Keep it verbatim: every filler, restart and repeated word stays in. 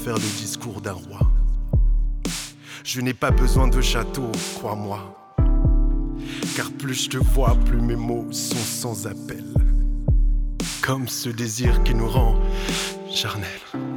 faire le discours d'un roi. Je n'ai pas besoin de château, crois-moi. Car plus je te vois, plus mes mots sont sans appel. Comme ce désir qui nous rend charnel.